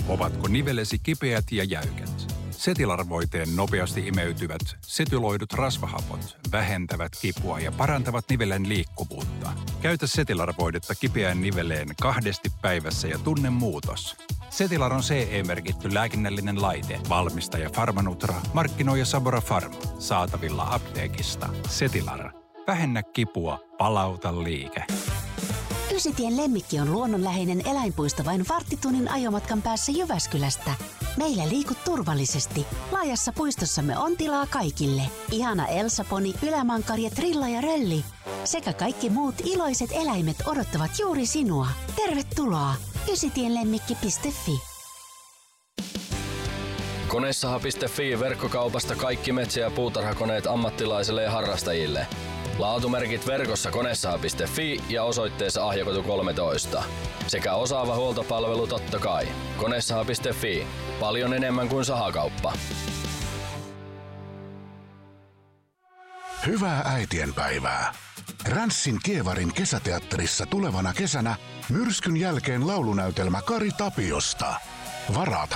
Ovatko nivelesi kipeät ja jäykät? Setilar-voiteen nopeasti imeytyvät setyloidut rasvahapot vähentävät kipua ja parantavat nivelen liikkuvuutta. Käytä Setilar-voidetta kipeään niveleen 2 päivässä ja tunne muutos. Setilar on CE-merkitty lääkinnällinen laite. Valmistaja Pharmanutra, markkinoija Sabora Pharma. Saatavilla apteekista. Setilar. Vähennä kipua, palauta liike. Ysitien Lemmikki on luonnonläheinen eläinpuisto vain varttitunnin ajomatkan päässä Jyväskylästä. Meillä liikut turvallisesti. Laajassa puistossamme on tilaa kaikille. Ihana Elsa-poni, ylämankari, trilla ja rölli. Sekä kaikki muut iloiset eläimet odottavat juuri sinua. Tervetuloa! ysitienlemmikki.fi. Konesaha.fi verkkokaupasta kaikki metsä- ja puutarhakoneet ammattilaisille ja harrastajille. Laatumerkit verkossa konesaha.fi ja osoitteessa Ahjakatu 13. Sekä osaava huoltopalvelu totta kai. Konesaha.fi. Paljon enemmän kuin sahakauppa. Hyvää äitienpäivää. Ränssin Kievarin kesäteatterissa tulevana kesänä myrskyn jälkeen laulunäytelmä Kari Tapiosta. Varat